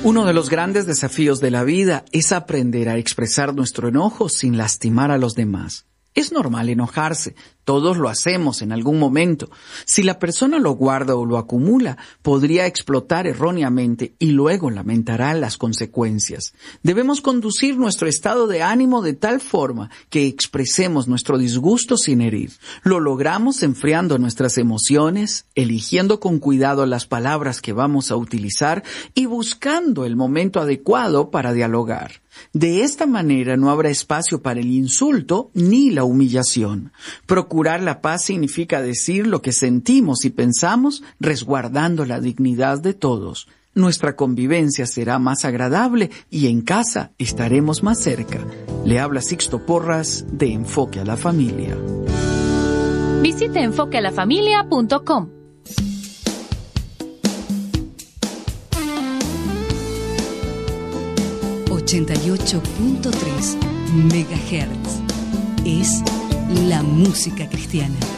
Uno de los grandes desafíos de la vida es aprender a expresar nuestro enojo sin lastimar a los demás. Es normal enojarse, todos lo hacemos en algún momento. Si la persona lo guarda o lo acumula, podría explotar erróneamente y luego lamentará las consecuencias. Debemos conducir nuestro estado de ánimo de tal forma que expresemos nuestro disgusto sin herir. Lo logramos enfriando nuestras emociones, eligiendo con cuidado las palabras que vamos a utilizar y buscando el momento adecuado para dialogar. De esta manera no habrá espacio para el insulto ni la humillación. Procurar la paz significa decir lo que sentimos y pensamos, resguardando la dignidad de todos. Nuestra convivencia será más agradable y en casa estaremos más cerca. Le habla Sixto Porras de Enfoque a la Familia. Visite enfoquealafamilia.com. ...88.3 MHz... es la música cristiana.